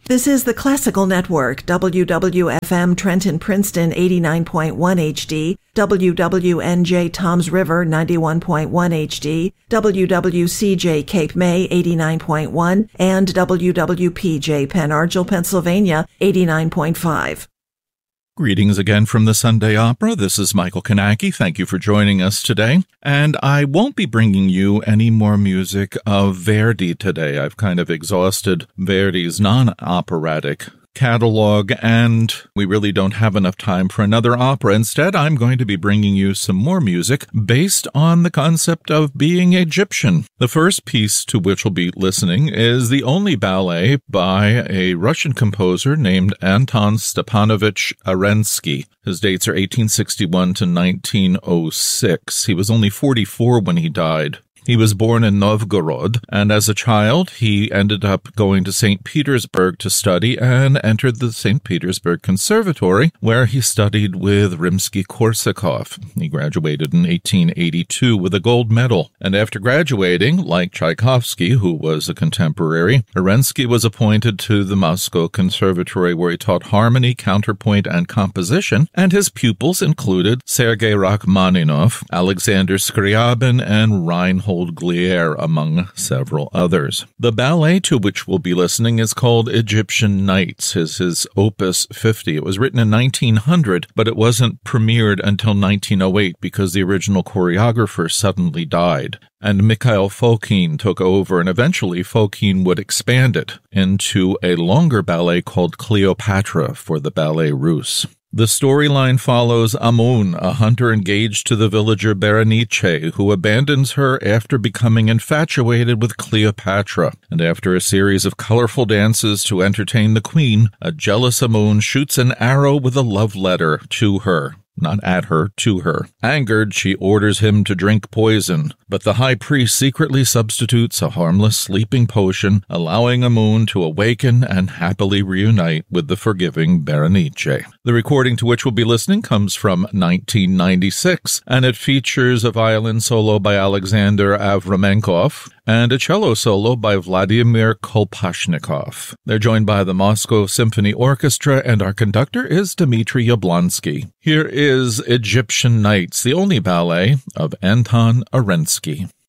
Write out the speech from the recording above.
This is the Classical Network, WWFM Trenton Princeton 89.1 HD, WWNJ Toms River 91.1 HD, WWCJ Cape May 89.1, and WWPJ Penn Argyl, Pennsylvania 89.5. Greetings again from the Sunday Opera. This is Michael Kanaki. Thank you for joining us today. And I won't be bringing you any more music of Verdi today. I've kind of exhausted Verdi's non-operatic catalog, and we really don't have enough time for another opera. Instead, I'm going to be bringing you some more music based on the concept of being Egyptian. The first piece to which we'll be listening is the only ballet by a Russian composer named Anton Stepanovich Arensky. His dates are 1861 to 1906. He was only 44 when he died. He was born in Novgorod, and as a child, he ended up going to St. Petersburg to study and entered the St. Petersburg Conservatory, where he studied with Rimsky-Korsakov. He graduated in 1882 with a gold medal, and after graduating, like Tchaikovsky, who was a contemporary, Arensky was appointed to the Moscow Conservatory, where he taught harmony, counterpoint, and composition, and his pupils included Sergei Rachmaninoff, Alexander Scriabin, and Reinhold Glier, among several others. The ballet to which we'll be listening is called Egyptian Nights, his Opus 50. It was written in 1900, but it wasn't premiered until 1908 because the original choreographer suddenly died. And Mikhail Fokine took over, and eventually Fokine would expand it into a longer ballet called Cleopatra for the Ballet Russe. The storyline follows Amun, a hunter engaged to the villager Berenice, who abandons her after becoming infatuated with Cleopatra. And after a series of colorful dances to entertain the queen, a jealous Amun shoots an arrow with a love letter to her. Not at her, to her. Angered, she orders him to drink poison, but the high priest secretly substitutes a harmless sleeping potion, allowing Amun to awaken and happily reunite with the forgiving Berenice. The recording to which we'll be listening comes from 1996, and it features a violin solo by Alexander Avramenkov and a cello solo by Vladimir Kolpashnikov. They're joined by the Moscow Symphony Orchestra, and our conductor is Dmitry Yablonsky. Here is Egyptian Nights, the only ballet of Anton Arensky.